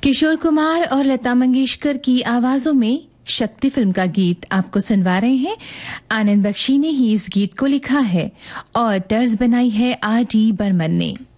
किशोर कुमार और लता मंगेशकर की आवाजों में शक्ति फिल्म का गीत आपको सुनवा रहे हैं। आनंद बख्शी ने ही इस गीत को लिखा है और तर्ज बनाई है R.D. बर्मन ने।